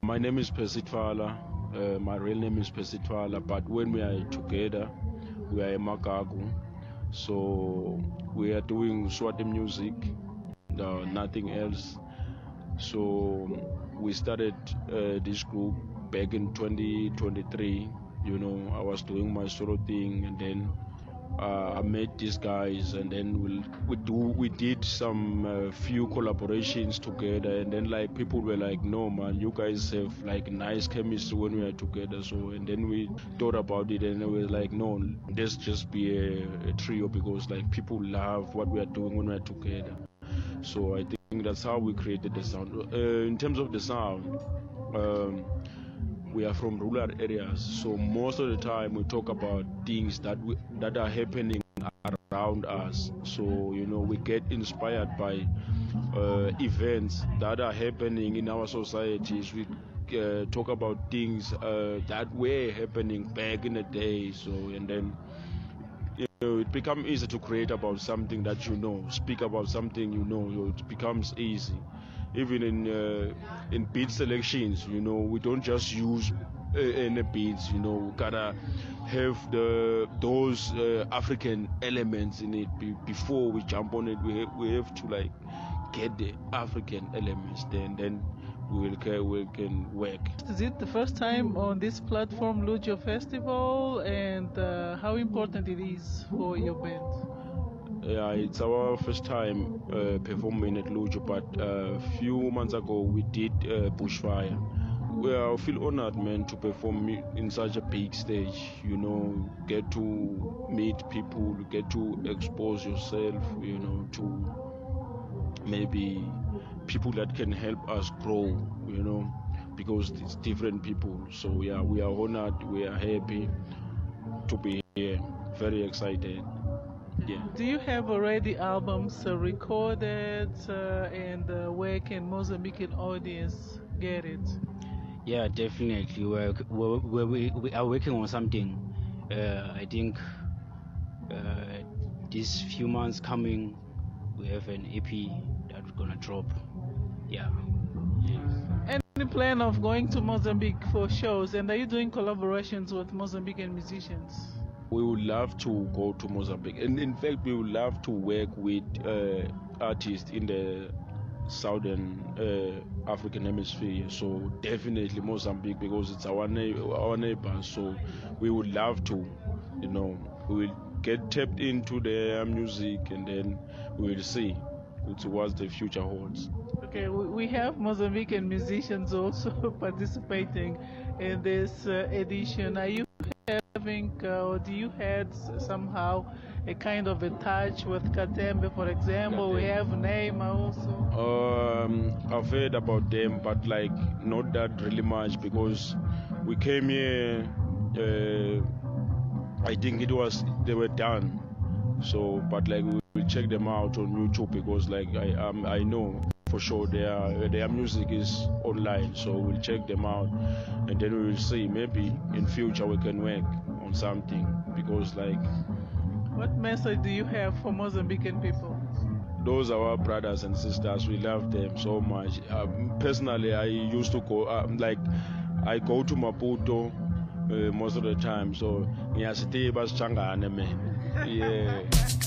My name is Percy Twala. My real name is Percy Twala, but when we are together, we are Magagu. So we are doing Swati music, nothing else. So we started this group back in 2023. I was doing my solo thing, and then I met these guys, and then we did some few collaborations together, and then like people were like, no man, you guys have like nice chemistry when we are together. So and then we thought about it, and we were like, no, let's just be a trio, because like people love what we are doing when we are together. So I think that's how we created the sound. In terms of the sound, we are from rural areas, so most of the time we talk about things that are happening around us. So we get inspired by events that are happening in our societies. We talk about things that were happening back in the day. So and then it becomes easy to create about something that speak about something it becomes easy. Even in beat selections, we don't just use any beats. We gotta have those African elements in it before we jump on it. We have to like get the African elements, then we can work. Is it the first time on this platform, Lujo Festival, and how important it is for your band? Yeah, it's our first time performing at Lujo, but a few months ago we did Bushfire. I feel honored, man, to perform in such a big stage. Get to meet people, get to expose yourself, to maybe people that can help us grow, because it's different people. So yeah, we are honored, we are happy to be here, very excited. Yeah. Do you have already albums recorded, and where can Mozambican audience get it? Yeah, definitely. We are working on something. I think these few months coming, we have an EP that's gonna drop. Yeah. Any plan of going to Mozambique for shows? And are you doing collaborations with Mozambican musicians? We would love to go to Mozambique, and in fact we would love to work with artists in the southern African hemisphere. So definitely Mozambique, because it's our neighbor. So we would love to, we will get tapped into their music, and then we will see what the future holds. Okay, we have Mozambican musicians also participating in this edition. Are you having, or do you have somehow a kind of a touch with Katembe, for example? We have Neymar also. I've heard about them, but like not that really much, because we came here. I think they were done. So, but like we will check them out on YouTube, because like I know for sure their music is online. So we'll check them out, and then we will see. Maybe in future we can work on something, because like. What message do you have for Mozambican people? Those are our brothers and sisters. We love them so much. Personally, I used to go, I go to Maputo most of the time. So, yeah.